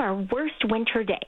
our worst winter day,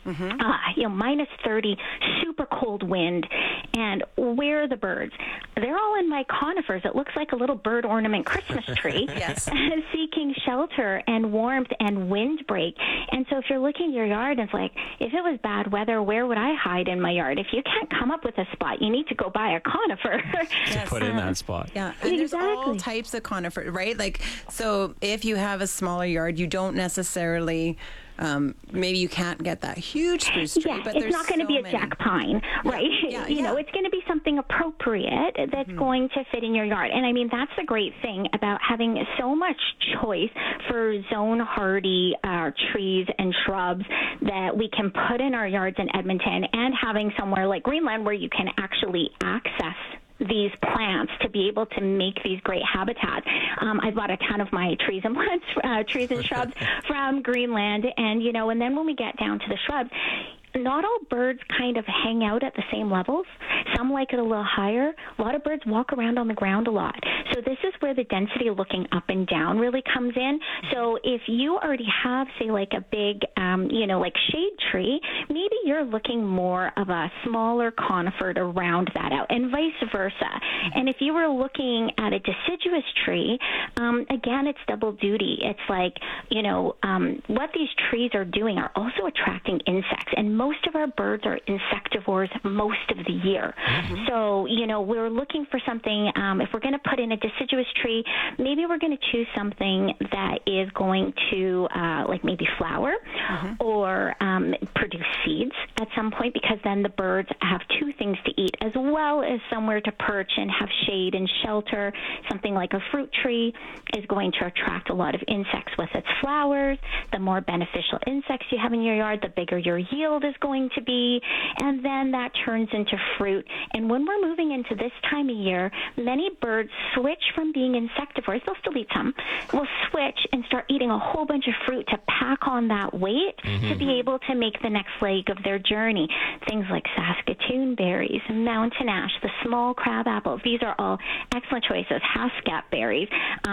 minus 30, super cold wind, and where are the birds? They're all in my conifers. It looks like a little bird ornament Christmas tree. Yes. Seeking shelter and warmth and windbreak. And so if you're looking at your yard, it's like, if it was bad weather, where would I hide in my yard? If you can't come up with a spot, you need to go buy a conifer. To put in that spot. Yeah, and there's all Exactly. types of conifer, right? Like, so if you have a smaller yard, you don't necessarily... maybe you can't get that huge spruce tree, Yeah, but it's there's not going to so be a many. jack pine, right? You know, it's going to be something appropriate that's going to fit in your yard. And I mean, that's the great thing about having so much choice for zone hardy trees and shrubs that we can put in our yards in Edmonton, and having somewhere like Greenland where you can actually access these plants to be able to make these great habitats. I bought a ton of my trees and plants, trees and shrubs from Greenland, and and then when we get down to the shrubs, not all birds kind of hang out at the same levels. Some like it a little higher. A lot of birds walk around on the ground a lot. So this is where the density looking up and down really comes in. So if you already have, say, like a big, like shade tree, maybe you're looking more of a smaller conifer to round that out, and vice versa. And if you were looking at a deciduous tree, again, it's double duty. It's like, what these trees are doing are also attracting insects. And most of our birds are insectivores most of the year. So, we're looking for something, if we're going to put in a deciduous tree, maybe we're going to choose something that is going to, like maybe flower or produce seeds at some point, because then the birds have two things to eat as well as somewhere to perch and have shade and shelter. Something like a fruit tree is going to attract a lot of insects with its flowers. The more beneficial insects you have in your yard, the bigger your yield is going to be, and then that turns into fruit. And when we're moving into this time of year, many birds switch from being insectivores, they'll still eat some, will switch and start eating a whole bunch of fruit to pack on that weight to be able to make the next leg of their journey. Things like Saskatoon berries, mountain ash, the small crab apples, these are all excellent choices, haskap berries.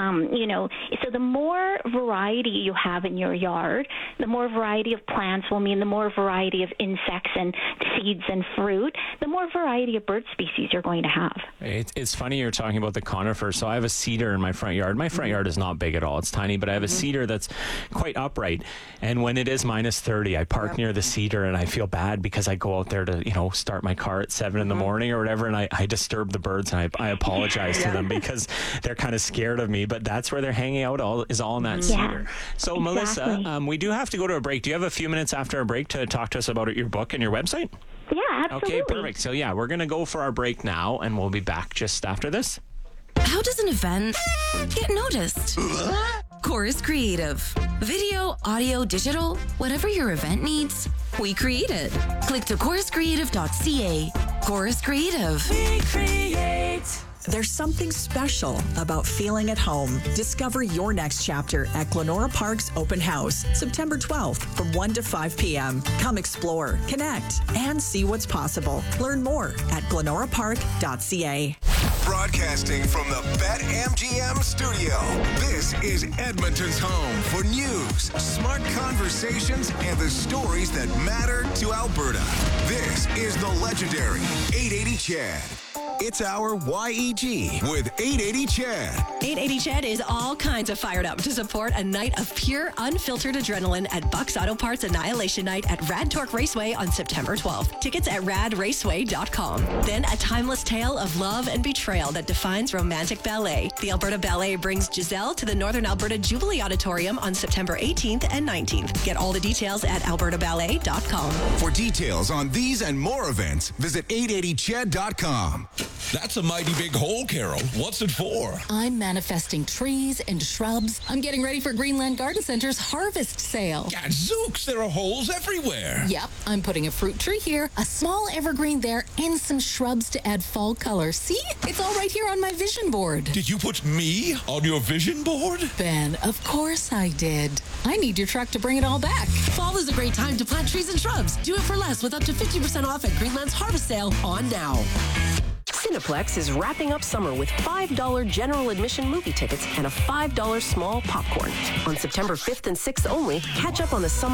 So the more variety you have in your yard, the more variety of plants will mean the more variety of insects and seeds and fruit, the more variety of bird species you're going to have. It's funny you're talking about the conifer. So I have a cedar in my front yard. My front yard is not big at all. It's tiny, but I have a cedar that's quite upright. And when it is minus 30, I park near the cedar, and I feel bad because I go out there to, start my car at 7 in the morning or whatever, and I disturb the birds, and I apologize to them because they're kind of scared of me, but that's where they're hanging out, is all in that cedar. So, exactly. Melissa, we do have to go to a break. Do you have a few minutes after our break to talk to us about your book and your website? Yeah, absolutely. Okay, perfect. So, we're going to go for our break now, and we'll be back just after this. How does an event get noticed? Chorus Creative. Video, audio, digital, whatever your event needs, we create it. Click to choruscreative.ca. Chorus Creative. We create. There's something special about feeling at home. Discover your next chapter at Glenora Park's Open House, September 12th from 1 to 5 p.m. Come explore, connect, and see what's possible. Learn more at glenorapark.ca. Broadcasting from the BetMGM studio, this is Edmonton's home for news, smart conversations, and the stories that matter to Alberta. This is the legendary 880 Chad. It's our YEG with 880 Chad. 880 Chad is all kinds of fired up to support a night of pure, unfiltered adrenaline at Buck's Auto Parts Annihilation Night at Rad Torque Raceway on September 12th. Tickets at radraceway.com. Then a timeless tale of love and betrayal that defines romantic ballet. The Alberta Ballet brings Giselle to the Northern Alberta Jubilee Auditorium on September 18th and 19th. Get all the details at albertaballet.com. For details on these and more events, visit 880chad.com. That's a mighty big hole, Carol. What's it for? I'm manifesting trees and shrubs. I'm getting ready for Greenland Garden Center's harvest sale. Gadzooks, there are holes everywhere. Yep, I'm putting a fruit tree here, a small evergreen there, and some shrubs to add fall color. See? It's all right here on my vision board. Did you put me on your vision board? Ben, of course I did. I need your truck to bring it all back. Fall is a great time to plant trees and shrubs. Do it for less with up to 50% off at Greenland's harvest sale on now. Cineplex is wrapping up summer with $5 general admission movie tickets and a $5 small popcorn. On September 5th and 6th only, catch up on the summer